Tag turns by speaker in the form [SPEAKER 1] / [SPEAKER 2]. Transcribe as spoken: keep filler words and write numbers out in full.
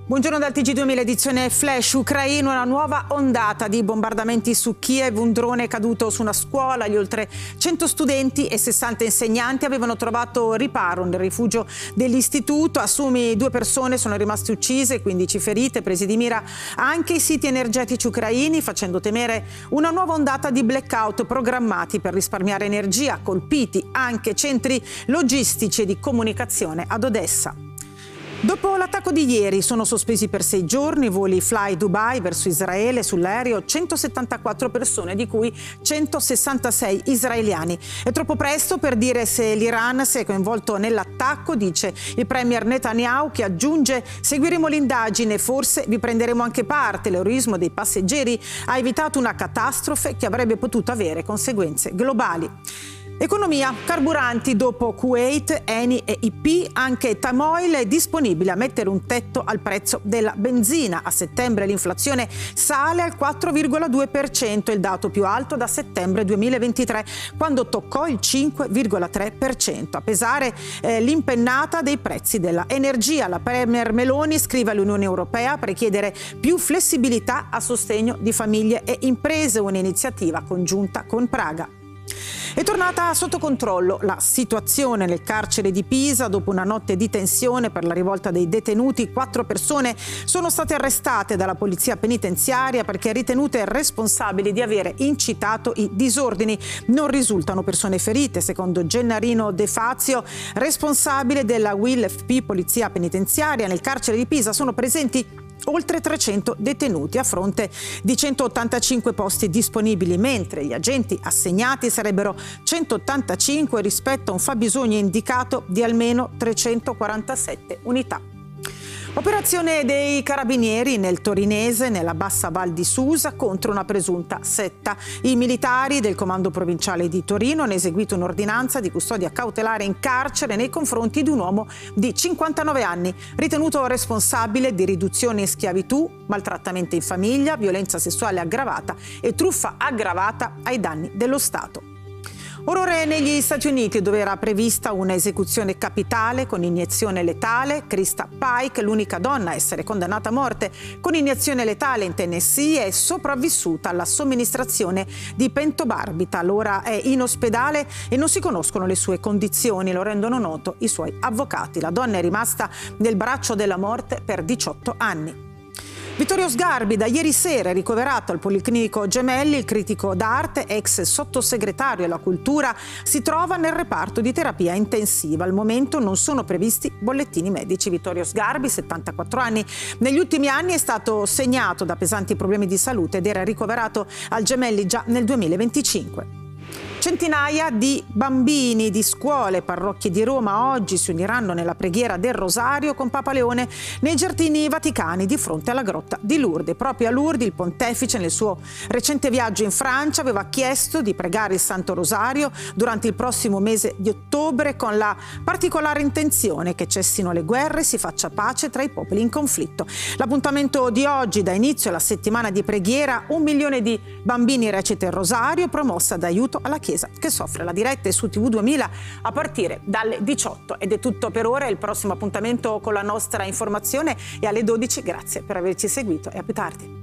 [SPEAKER 1] Buongiorno dal T G duemila, edizione Flash. Ucraino, una nuova ondata di bombardamenti su Kiev. Un drone è caduto su una scuola. Gli oltre cento studenti e sessanta insegnanti avevano trovato riparo nel rifugio dell'istituto. A Sumi due persone sono rimaste uccise, quindici ferite, presi di mira anche i siti energetici ucraini, facendo temere una nuova ondata di blackout programmati per risparmiare energia. Colpiti anche centri logistici e di comunicazione ad Odessa. Dopo l'attacco di ieri sono sospesi per sei giorni i voli Fly Dubai verso Israele. Sull'aereo centosettantaquattro persone, di cui centosessantasei israeliani. È troppo presto per dire se l'Iran si è coinvolto nell'attacco, dice il premier Netanyahu, che aggiunge: seguiremo l'indagine, forse vi prenderemo anche parte. L'eroismo dei passeggeri ha evitato una catastrofe che avrebbe potuto avere conseguenze globali. Economia, carburanti, dopo Kuwait, Eni e I P, anche Tamoil è disponibile a mettere un tetto al prezzo della benzina. A settembre l'inflazione sale al quattro virgola due per cento, il dato più alto da settembre duemilaventitré, quando toccò il cinque virgola tre per cento. A pesare eh, l'impennata dei prezzi della energia. La premier Meloni scrive all'Unione Europea per chiedere più flessibilità a sostegno di famiglie e imprese, un'iniziativa congiunta con Praga. È tornata sotto controllo la situazione nel carcere di Pisa dopo una notte di tensione per la rivolta dei detenuti. Quattro persone sono state arrestate dalla polizia penitenziaria perché ritenute responsabili di avere incitato i disordini. Non risultano persone ferite, secondo Gennarino De Fazio, responsabile della W I L F P Polizia Penitenziaria. Nel carcere di Pisa sono presenti oltre trecento detenuti a fronte di centottantacinque posti disponibili, mentre gli agenti assegnati sarebbero centottantacinque rispetto a un fabbisogno indicato di almeno trecentoquarantasette unità. Operazione dei carabinieri nel torinese, nella bassa Val di Susa, contro una presunta setta. I militari del comando provinciale di Torino hanno eseguito un'ordinanza di custodia cautelare in carcere nei confronti di un uomo di cinquantanove anni, ritenuto responsabile di riduzione in schiavitù, maltrattamento in famiglia, violenza sessuale aggravata e truffa aggravata ai danni dello Stato. Orrore negli Stati Uniti, dove era prevista un'esecuzione capitale con iniezione letale. Krista Pike, l'unica donna a essere condannata a morte con iniezione letale in Tennessee, è sopravvissuta alla somministrazione di pentobarbital. Ora è in ospedale e non si conoscono le sue condizioni, lo rendono noto i suoi avvocati. La donna è rimasta nel braccio della morte per diciotto anni. Vittorio Sgarbi, da ieri sera è ricoverato al Policlinico Gemelli. Il critico d'arte, ex sottosegretario alla cultura, si trova nel reparto di terapia intensiva. Al momento non sono previsti bollettini medici. Vittorio Sgarbi, settantaquattro anni, negli ultimi anni è stato segnato da pesanti problemi di salute ed era ricoverato al Gemelli già nel duemilaventicinque. Centinaia di bambini di scuole e parrocchie di Roma oggi si uniranno nella preghiera del Rosario con Papa Leone nei giardini vaticani di fronte alla grotta di Lourdes. Proprio a Lourdes il pontefice, nel suo recente viaggio in Francia, aveva chiesto di pregare il Santo Rosario durante il prossimo mese di ottobre, con la particolare intenzione che cessino le guerre e si faccia pace tra i popoli in conflitto. L'appuntamento di oggi dà inizio alla settimana di preghiera. Un milione di bambini recita il Rosario, promossa da Aiuto alla Chiesa, che soffre. La diretta è su T V duemila a partire dalle diciotto. Ed è tutto per ora. Il prossimo appuntamento con la nostra informazione è alle dodici. Grazie per averci seguito e a più tardi.